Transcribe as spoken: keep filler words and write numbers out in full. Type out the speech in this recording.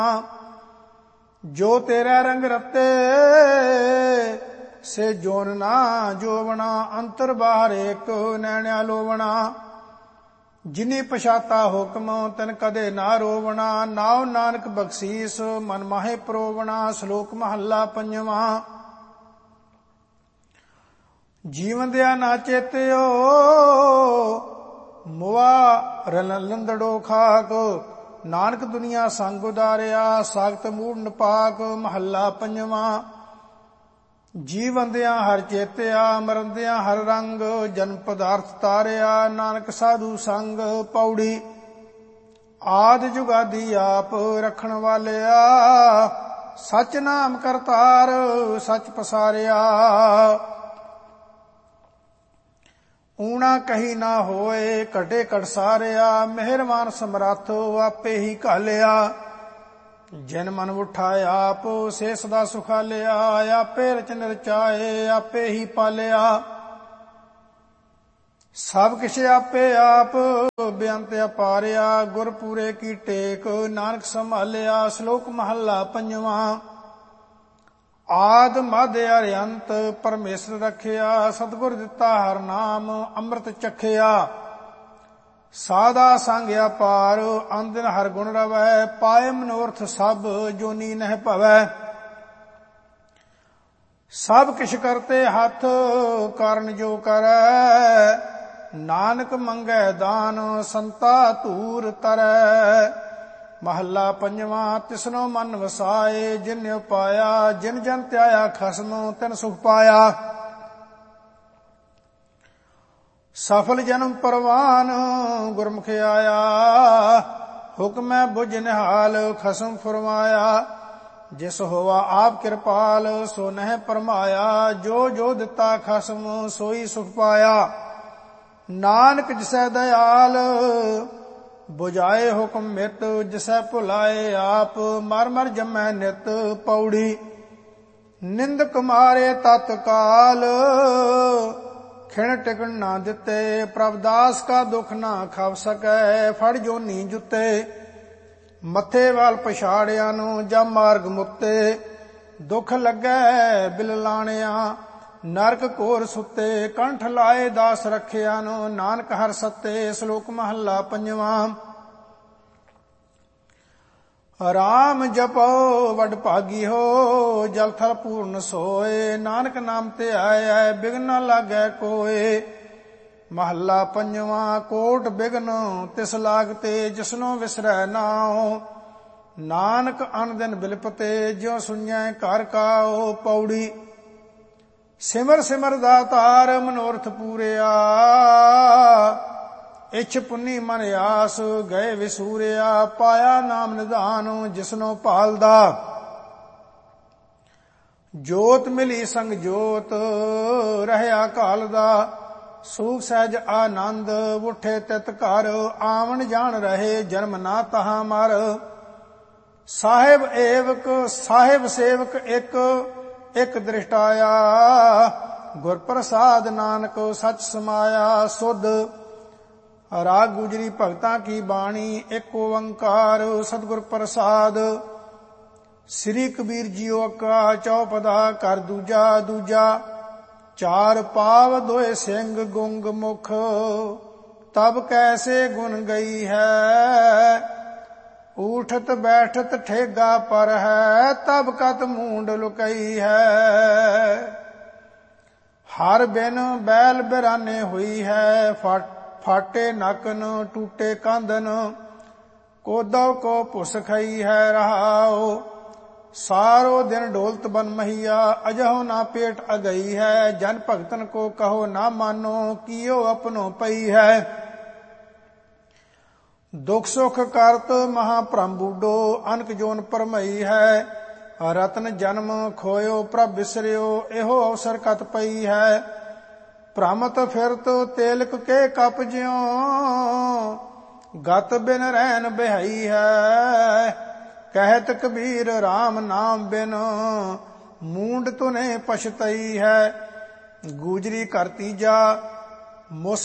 ਜੋ ਤੇਰੇ ਰੰਗ ਰਤੇ ਸੇ ਜੋਨ ਨਾ ਜੋਵਣਾ, ਅੰਤਰ ਬਾਹਰ ਏਕ ਨੈਣਿਆ ਲੋਵਣਾ। ਜਿਨੀ ਪਛਾਤਾ ਹੁਕਮ ਤਨ ਕਦੇ ਨਾ ਰੋਵਣਾ, ਨਾਉ ਨਾਨਕ ਬਖਸ਼ੀਸ ਮਨ ਮਾਹੇ ਪਰੋਵਣਾ। ਸ਼ਲੋਕ ਮਹੱਲਾ ਪੰਜਵਾਂ। ਜੀਵਨ ਦਿਆ ਨਾ ਚੇਤਿਓ ਮੁਆ ਲੰਦੜੋ ਖਾਕ, ਨਾਨਕ ਦੁਨੀਆ ਸੰਗ ਉਦਾਰਿਆ ਸਾਖਤ ਮੂੜ ਨਪਾਕ। ਮਹੱਲਾ ਪੰਜਵਾਂ। ਜੀਵੰਦਿਆਂ ਹਰ ਚੇਤਿਆ ਮਰੰਦਿਆਂ ਹਰ ਰੰਗ, ਜਨਮ ਪਦਾਰਥ ਤਾਰਿਆ ਨਾਨਕ ਸਾਧੂ ਸੰਗ। ਪੌੜੀ। ਆਦਿ ਜੁਗਾਦੀ ਆਪ ਰੱਖਣ ਵਾਲਿਆ, ਸਚ ਨਾਮ ਕਰਤਾਰ ਸਚ ਪਸਾਰਿਆ। ਊਣਾ ਕਹੀ ਨਾ ਹੋਏ ਘਟੇ ਘਟ ਸਾਰਿਆ, ਮਿਹਰਬਾਨ ਸਮਰੱਥ ਆਪੇ ਹੀ ਘਾਲਿਆ। ਜਿਨ ਮਨ ਉਠਾਇਆ ਆਪ ਸੇ ਸਦਾ ਸੁਖਾਲਿਆ, ਆਪੇ ਰਚਨ ਰਚਾਏ ਆਪੇ ਹੀ ਪਾਲਿਆ। ਸਭ ਕਿਛ ਆਪੇ ਆਪ ਬੇਅੰਤ ਅਪਾਰਿਆ, ਗੁਰ ਪੂਰੇ ਕੀ ਟੇਕ ਨਾਨਕ ਸੰਭਾਲਿਆ। ਸ਼ਲੋਕ ਮਹੱਲਾ ਪੰਜਵਾਂ। ਆਦ ਮਧ ਅਰਿਅੰਤ ਪਰਮੇਸ਼ਰ ਰਖਿਆ, ਸਤਿਗੁਰ ਦਿੱਤਾ ਹਰ ਨਾਮ ਅੰਮ੍ਰਿਤ ਚਖਿਆ। ਸਾਦਾ ਸੰਗ ਅਪਾਰ ਅੰਦਿਨ ਹਰ ਗੁਣ ਰਵੈ, ਪਾਏ ਮਨੋਰਥ ਸਭ ਜੋਨੀ ਨਹਿ ਭਵੈ। ਸਭ ਕਿਛ ਕਰਤੇ ਹੱਥ ਕਰਨ ਜੋ ਕਰੈ, ਨਾਨਕ ਮੰਗੈ ਦਾਨ ਸੰਤਾ ਧੂਰ ਤਰੈ। ਮਹੱਲਾ ਪੰਜਵਾਂ। ਤਿਸਨੋ ਮਨ ਵਸਾਏ ਜਿਨ ਉਪਾਇਆ, ਜਿਨ ਜਨ ਧਿਆਇਆ ਖਸਮ ਤਿਨ ਸੁਖ ਪਾਇਆ। ਸਫਲ ਜਨਮ ਪਰਵਾਨ ਗੁਰਮੁਖ ਆਇਆ, ਹੁਕਮੈ ਬੁਝ ਨਿਹਾਲ ਖਸਮ ਫਰਮਾਇਆ। ਜਿਸ ਹੋਵਾ ਆਪ ਕਿਰਪਾਲ ਸੋ ਨਹਿ ਪਰਮਾਇਆ, ਜੋ ਜੋ ਦਿੱਤਾ ਖਸਮ ਸੋਈ ਸੁਖ ਪਾਇਆ। ਨਾਨਕ ਜਿਸੈ ਦਇਆਲ ਬੁਝਾਏ ਹੁਕਮ ਮਿਤ, ਜਿਸੈ ਭੁਲਾਏ ਆਪ ਮਰ ਮਰ ਜਮੈ ਨਿਤ। ਪੌੜੀ। ਨਿੰਦਕ ਮਾਰੇ ਤਤਕਾਲ ਖਿਣ ਟਿਕਣ ਨਾ ਦਿੱਤੇ, ਪ੍ਰਭ ਦਾਸ ਕਾ ਦੁਖ ਨਾ ਖਪ ਸਕੈ, ਫੜ ਜੋਨੀ ਜੁੱਤੇ। ਮੱਥੇ ਵਾਲ ਪਛਾੜਿਆਂ ਨੂੰ ਜਾਂ ਮਾਰਗ ਮੁੱਤੇ, ਦੁਖ ਲੱਗੈ ਬਿਲ ਲਾਣਿਆ ਨਰਕ ਘੋਰ ਸੁੱਤੇ। ਕੰਠ ਲਾਏ ਦਾਸ ਰੱਖਿਆ ਨੂੰ ਨਾਨਕ ਹਰ ਸੱਤੇ। ਸ਼ਲੋਕ ਮਹੱਲਾ ਪੰਜਵਾਂ। ਰਾਮ ਜਪੋ ਵਡ ਭਾਗੀ ਹੋ, ਜਲ ਥਲ ਪੂਰਨ ਸੋਏ, ਨਾਨਕ ਨਾਮ ਤੇ ਆਇਆ ਬਿਘਨ ਨਾ ਲਾਗੈ ਕੋਏ। ਮਹੱਲਾ ਪੰਜਵਾਂ। ਕੋਟ ਬਿਘਨ ਤਿਸ ਲਾਗਤੇ, ਜਿਸਨੋ ਵਿਸਰੈ ਨਾਉ, ਨਾਨਕ ਅਨ ਦਿਨ ਬਿਲਪਤੇ, ਜਿਉ ਸੁਣਿਐ ਘਰ ਕਾਉ। ਪੌੜੀ। ਸਿਮਰ ਸਿਮਰ ਦਾਤਾਰ ਮਨੋਰਥ ਪੂਰਿਆ, ਇਛ ਪੁੰਨੀ ਮਨ ਆਸ ਗਏ ਵਿਸੂਰਿਆ। ਪਾਇਆ ਨਾਮ ਨਿਧਾਨ ਜਿਸਨੋ ਭਾਲਦਾ, ਜੋਤ ਮਿਲੀ ਸੰਗ ਜੋਤ ਰਹਿਆ ਘਾਲਦਾ। ਸੂਖ ਸਹਿਜ ਆਨੰਦ ਉਠੇ ਤਿਤ ਘਰ, ਆਵਣ ਜਾਣ ਰਹੇ ਜਨਮ ਨਾ ਤਹਾਂ ਮਰ। ਸਾਹਿਬ ਏਵਕ ਸਾਹਿਬ ਸੇਵਕ ਇੱਕ ਇੱਕ ਦ੍ਰਿਸ਼ਟਾਇਆ, ਗੁਰ ਪ੍ਰਸਾਦ ਨਾਨਕ ਸਚ ਸਮਾਇਆ। ਸੁਧ। ਰਾਗ ਗੁਜਰੀ ਭਗਤਾਂ ਕੀ ਬਾਣੀ, ਇੱਕ ਓੰਕਾਰ ਸਤਿਗੁਰ ਪ੍ਰਸਾਦ। ਸ੍ਰੀ ਕਬੀਰ ਜੀਓ ਕਾ ਚੌਪਦਾ ਕਰ ਦੂਜਾ ਦੂਜਾ, ਚਾਰ ਪਾਵ ਦੋਏ ਸਿੰਘ ਗੁੰਗ ਮੁਖ, ਤਬ ਕੈਸੇ ਗੁਣ ਗਈ ਹੈ। ਊਠਤ ਬੈਠਤ ਠੇਗਾ ਪਰ ਹੈ, ਤਬ ਕਤ ਮੂੰਡ ਲੁਕਈ ਹੈ। ਹਰ ਬਿਨ ਬੈਲ ਬਿਰਾਨੇ ਹੋਈ ਹੈ, ਫਾਟੇ ਨਕਨ ਟੂਟੇ ਕੰਦਨ, ਕੋਦੋ ਕੋ ਭੁਸ ਖਈ ਹੈ ਰਹਾਓ। ਸਾਰੋ ਦਿਨ ਡੋਲਤ ਬਨ ਮਹੀਆ, ਅਜਹੁ ਨਾ ਪੇਟ ਅਗਈ ਹੈ। ਜਨ ਭਗਤਨ ਕੋ ਕਹੋ ਨਾ ਮਾਨੋ, ਕੀਓ ਆਪਣੋ ਪਈ ਹੈ। ਦੁਖ ਸੁਖ ਕਰਤ ਮਹਾਭ੍ਰਮ ਬੂਡੋ, ਅਨਕ ਜੋਨ ਭਰਮਈ ਹੈ। ਰਤਨ ਜਨਮ ਖੋਇਓ ਪ੍ਰਭ ਬਿਸਰਿਓ, ਇਹੋ ਅਵਸਰ ਕਤ ਪਈ ਹੈ। ਭ੍ਰਮਤ ਫਿਰਤ ਤੇਲਕ ਕੇ ਕਪ ਜਿਉ, ਗਤ ਬਿਨ ਰਹਿਨ ਬਿਹਾਈ ਹੈ। ਕਹਿਤ ਕਬੀਰ RAM ਨਾਮ ਬਿਨ, ਮੂੰਡ ਤੁਨੇ ਪਛਤਈ ਹੈ। ਗੂਜਰੀ ਘਰ ਤੀਜਾ।